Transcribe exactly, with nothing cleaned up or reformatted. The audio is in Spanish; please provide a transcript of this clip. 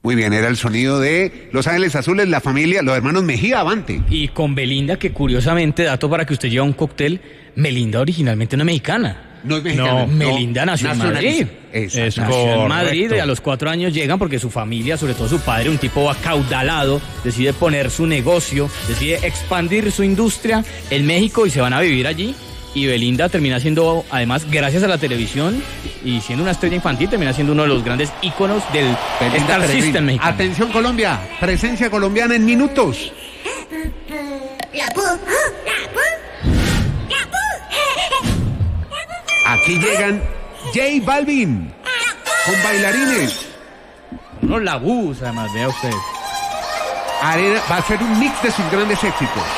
Muy bien, era el sonido de Los Ángeles Azules, la familia, los hermanos Mejía Avante. Y con Belinda, que curiosamente, dato para que usted lleve un cóctel, Melinda originalmente no es mexicana. No es mexicana. No, Melinda nació en Madrid. Exacto. Es nació en Madrid y a los cuatro años llegan porque su familia, sobre todo su padre, un tipo acaudalado, decide poner su negocio, decide expandir su industria en México y se van a vivir allí. Y Belinda termina siendo, además, gracias a la televisión y siendo una estrella infantil, termina siendo uno de los grandes íconos del Star System mexicano. Atención Colombia, presencia colombiana en minutos. Aquí llegan J Balvin con bailarines. No, la bus, además, vea usted. Arena va a ser un mix de sus grandes éxitos.